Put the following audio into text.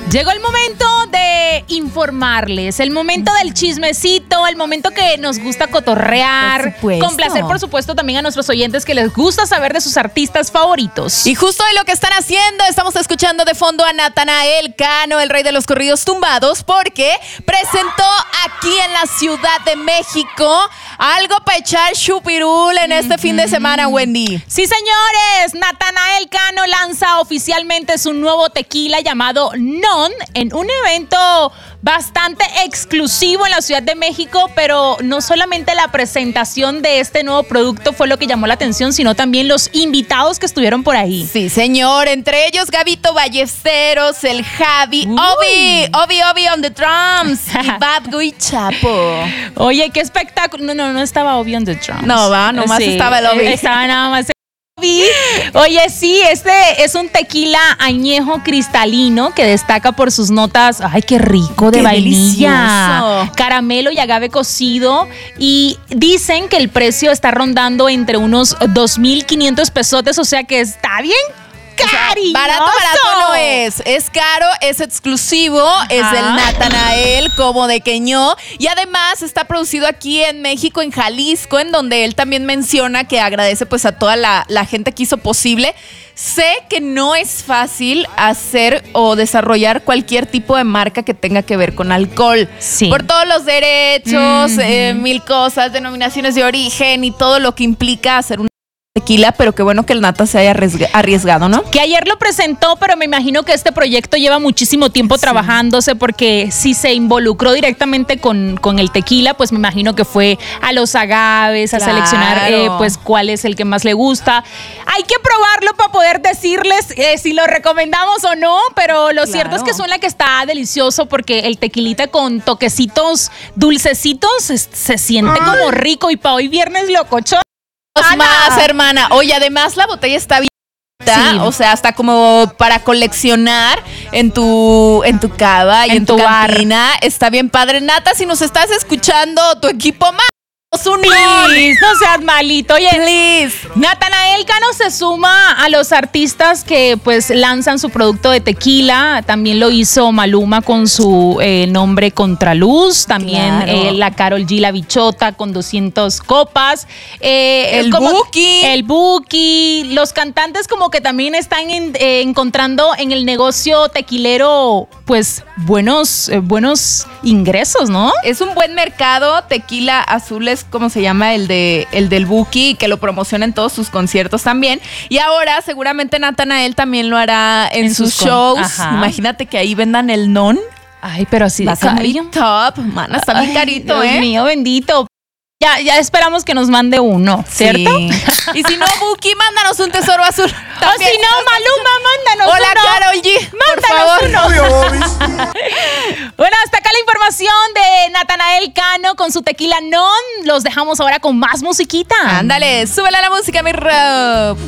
Llegó el momento de informarles, el momento del chismecito, el momento que nos gusta cotorrear, complacer por supuesto también a nuestros oyentes que les gusta saber de sus artistas favoritos. Y justo de lo que están haciendo, estamos escuchando de fondo a Natanael Cano, el rey de los corridos tumbados, porque presentó aquí en la Ciudad de México algo para echar chupirul en este fin de semana, Wendy. Sí, señores, Natanael Cano lanza oficialmente su nuevo tequila llamado Non en un evento bastante exclusivo en la Ciudad de México, pero no solamente la presentación de este nuevo producto fue lo que llamó la atención, sino también los invitados que estuvieron por ahí. Sí, señor, entre ellos Gabito Ballesteros, el Javi, Obi on the drums y Bad Guy Chapo. Oye, qué espectáculo. No estaba Obi on the drums. No, nomás estaba el Obi. Estaba nada más Oye, sí, este es un tequila añejo cristalino que destaca por sus notas, ay, qué rico, de vainilla, delicioso, caramelo y agave cocido, y dicen que el precio está rondando entre unos 2,500 pesotes, o sea que está bien cariñoso. Barato no es caro, es exclusivo, es del Natanael, como de Queñó, y además está producido aquí en México, en Jalisco, en donde él también menciona que agradece pues a toda la gente que hizo posible. Sé que no es fácil hacer o desarrollar cualquier tipo de marca que tenga que ver con alcohol. Sí. Por todos los derechos, mil cosas, denominaciones de origen y todo lo que implica hacer un tequila, pero qué bueno que el Nata se haya arriesgado, ¿no? Que ayer lo presentó, pero me imagino que este proyecto lleva muchísimo tiempo trabajándose, porque si se involucró directamente con el tequila, pues me imagino que fue a los agaves, a seleccionar pues cuál es el que más le gusta. Hay que probarlo para poder decirles si lo recomendamos o no, pero lo cierto es que suena que está delicioso, porque el tequilita con toquecitos dulcecitos se siente como rico, y para hoy viernes locochón. Más, hermana. Oye, además la botella está bien. Sí. O sea, hasta como para coleccionar en tu cava y en tu cantina. Está bien padre. Nata, si nos estás escuchando, tu equipo más. Please, no seas malito. Oye, please. Natanael Cano se suma a los artistas que pues lanzan su producto de tequila. También lo hizo Maluma con su nombre Contraluz. También la Karol G, la Bichota, con 200 copas. El Buki. Los cantantes como que también están encontrando en el negocio tequilero pues buenos ingresos, ¿no? Es un buen mercado. Tequila Azul es como se llama el del Buki, que lo promociona en todos sus conciertos también. Y ahora seguramente Natanael también lo hará en sus shows. Imagínate que ahí vendan el Non. Ay, pero así de caro. Muy top, mana, está muy carito, Dios mío, bendito. Ya esperamos que nos mande uno, ¿cierto? Sí. Y si no, Buki, mándanos un tesoro azul. También. O si no, Maluma, mándanos uno. Hola, Karol G. Mándanos uno. Bueno, hasta acá la información de Natanael Cano con su tequila Non. Los dejamos ahora con más musiquita. Ándale, súbele a la música, mi Rob.